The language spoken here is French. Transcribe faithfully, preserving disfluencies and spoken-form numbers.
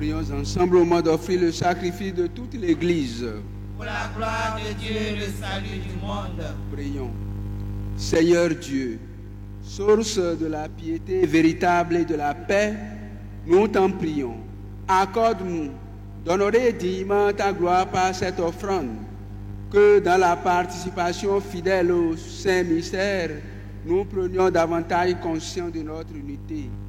Prions ensemble au moment d'offrir le sacrifice de toute l'Église. Pour la gloire de Dieu et le salut du monde. Prions. Seigneur Dieu, source de la piété véritable et de la paix, nous t'en prions. Accorde-nous d'honorer dignement ta gloire par cette offrande, que dans la participation fidèle au Saint Mystère, nous prenions davantage conscience de notre unité